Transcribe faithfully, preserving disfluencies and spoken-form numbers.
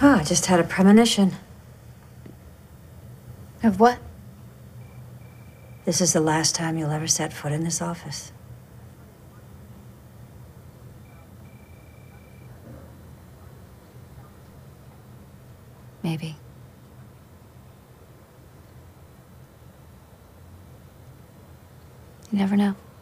Oh, I just had a premonition. Of what? This is the last time you'll ever set foot in this office. Maybe. You never know.